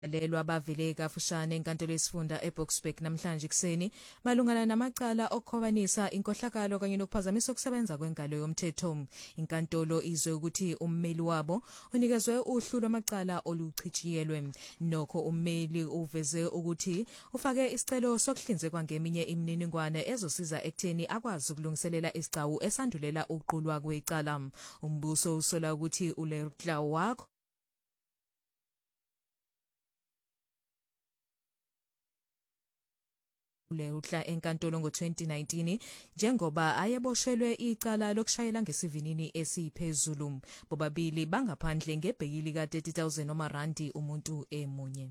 lelwa bavele kafushane enkantolo yesifunda eBoksburg namhlanje kuseni malungana namacala okukhobanisa inkohlakalo kanye nokuphazamisa ukusebenza kwengalo yomthetho. Inkantolo izwe ukuthi ummeli wabo unikezwe uhlu lwamacala oluchitshiyelwe. Nokho ummeli uveze ukuthi ufake isicelo sokuhlinzekwa ngeminye imininingwane ezosiza ekutheni akwazi ukulungiselela isigcawu esandulela ukuqulwa kwecala. Umbuso usola ukuthi uLerutla wakho Leutla enkantolo ngo-2019 njengoba ayeboshelwe icala lokushayela ngesivinini esiphezulu. Bobabili bangaphandle ngebheyili ka-30,000 omarandi umuntu emunye.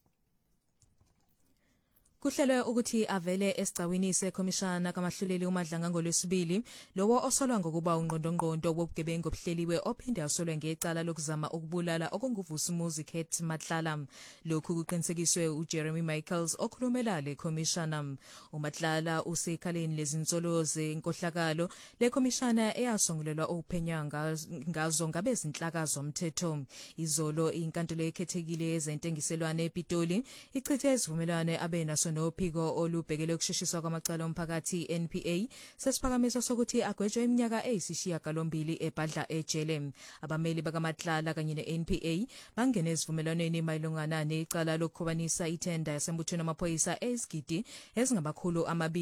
Kuhlelwe ukuthi avele esigcawini sekhomishana kamahluleli uMadlanga ngolwesibili lowo osolwa ngokuba ungqondongqondo wobugebengu obuhleliwe ophinde asolwe ngecala lokuzama ukubulala okunguvusumuzi Kate Matlala. Lokhu kuqinisekiswe uJeremy Michaels okhulumela le khomishana. uMatlala usekhaleni lezinsolo zenkohlakalo le khomishana eyasungulelwa ukuphenya ngazo ngabezinhlaka zomthetho. Izolo inkantolo ekhethekile yezentengiselwano ePitoli ichithe isivumelwano abenaso nophiko olubhekele ukusheshisa kwamacala omphakathi NPA sesiphakamiso sokuthi agwetshwe iminyaka eyisishiyagalombili ebhadla ejele. Abameli bakaMatlala kanye neNPA bangene esivumelwaneni mayelungana necala lokukhobanisa ithenda yasembuthweni amaphoyisa ezigidi ezingabakhulu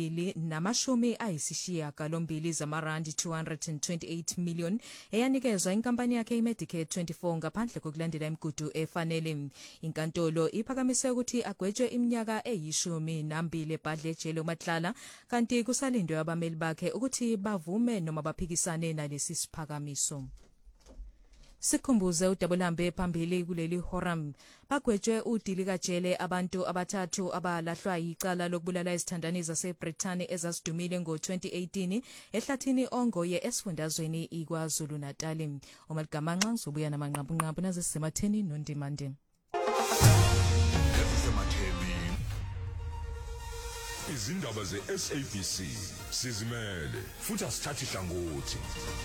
280 zamarandi 228 million eyanikezwa inkampani yakhe iMedicare 24 ngaphandle kokulandela imigudu efanele. Inkantolo iphakamise ukuthi agwetshwe iminyaka eyishumi nambili ebhadle ejele uMatlala kanti kusalindwe abameli bakhe ukuthi bavume noma baphikisane nalesi siphakamiso. Sikhumbuze uDabulambe phambili kuleli horam bagwetshwe udili kajele abantu abathathu abalahlwa yicala lokubulala izithandani zaseBrithani ezasidumile ngo-2018 ehlathini ongoye esifundazweni iKwaZulu Natal. uMaligamanxa ngizobuya namanqampunqampu nazisematheni noNdimande. Izindaba ze-SABC sizimele futhi asithathi hlangothi.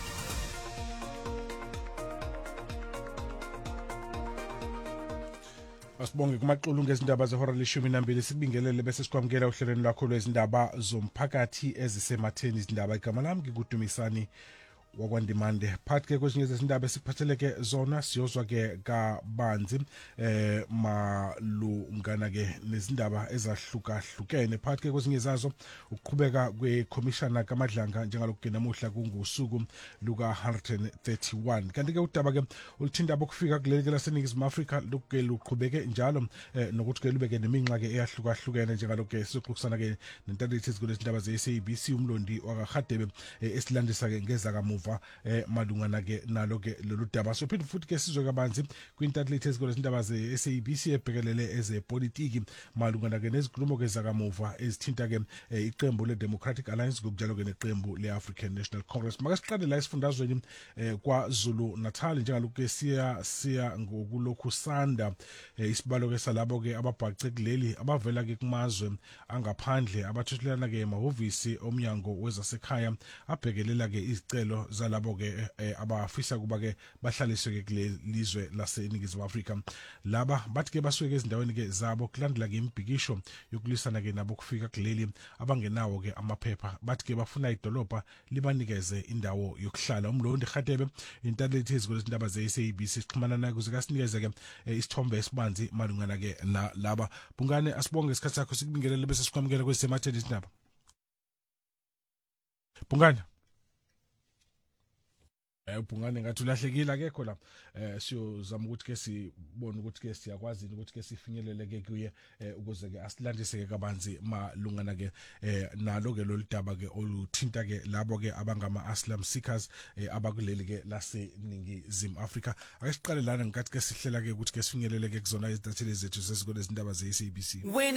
Asibonge kumaqulu ngezindaba zehora le-12 sibingelele bese sikwamukela uhlelweni lwakho lwezindaba zomphakathi ezisematheni. Izindaba igama lami ngikudumisani wakwaNdimande. Phakathi ke kwezinye zezindaba esikuphatheleke zona siyozwa ke kabanzi malungana ke nezindaba ezahlukahlukene. Phakathi ke kwezinye zazo ukuqhubeka kwekhomishana kaMadlanga njengalokhu namuhla kungusuku luka 131. Kanti ke udaba ke ulithinda bokufika kuleli ke laseNingizimu Afrika lokhu luqhubeke njalo nokuthi ke lubeke neminxa ke eyahlukahlukene njengalokhu sizoxoxisana ke nentatelithi ezindaba ze-SABC umlondi wakaHadebe esilandisa ke ngezakamuva malungana ke nalo ke lolu daba. So phinde futhi ke sizwe kabanzi kwintatelithi ezindaba ze-SABC ebhekelele ezepolitiki malungana ke nezikhulumo ke zakamuva ezithinta ke iqembu le-Democratic Alliance ngokunjalo ke neqembu le-African National Congress. Maka siqale la esifundazweni kwaZulu Natal njengalokhu ke siya ngokulokhu sanda isibalo ke salabo ke ababhace kuleli abavela ke kumazwe angaphandle abathuthelana ke emahhovisi omnyango wezasekhaya abhekelela ke izicelo zalabo ke abafisa kuba ke bahlaliswe ke kulelizwe laseNingizimu Afrika. Laba bathi ke basuke ezindaweni ke zabo kulandela ke imibhikisho yokulisana ke nabo kufika kuleli abangenawo ke amaphepha. Bathi ke bafuna idolobha libanikeze indawo yokuhlala. Umlondi Hadebe intatelithi ezindaba ze-SABC sixhumana naye kuze kasinikeze ke isithombe esibanzi malungana ke na laba. Bungane asibonge isikhathi sakho sikubingelele bese sikwamukela kwesematheni izindaba. Bungane Bungane ngathi ulahlekile akekho la. Siyozama ukuthi ke sibone ukuthi ke siyakwazi ukuthi ke sifinyelele ke kuye ukuze ke asilandise ke kabanzi malungana ke nalo ke lolu daba ke oluthinta ke labo ke abangama asylum seekers abakuleli ke laseNingizimu Afrika. Ake siqale lana ngenkathi ke sihlela ke ukuthi ke sifinyelele ke kuzona izintatheli zethu sezikole izindaba ze-SABC.